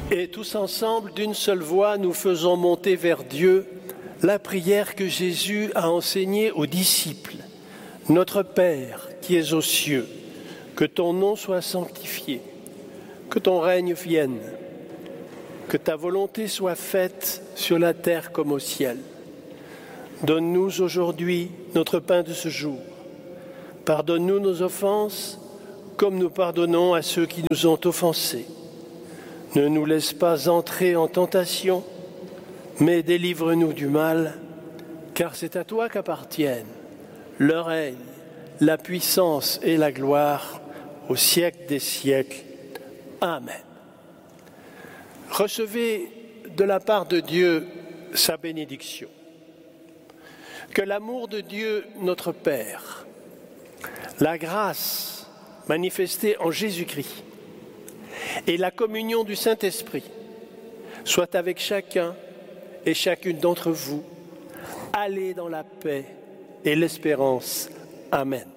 Et tous ensemble, d'une seule voix, nous faisons monter vers Dieu la prière que Jésus a enseignée aux disciples. Notre Père qui es aux cieux, que ton nom soit sanctifié, que ton règne vienne, que ta volonté soit faite sur la terre comme au ciel. Donne-nous aujourd'hui notre pain de ce jour. Pardonne-nous nos offenses, comme nous pardonnons à ceux qui nous ont offensés. Ne nous laisse pas entrer en tentation, mais délivre-nous du mal, car c'est à toi qu'appartiennent le règne, la puissance et la gloire au siècle des siècles. Amen. Recevez de la part de Dieu sa bénédiction. Que l'amour de Dieu, notre Père, la grâce manifestée en Jésus-Christ et la communion du Saint-Esprit soient avec chacun et chacune d'entre vous. Allez dans la paix et l'espérance. Amen.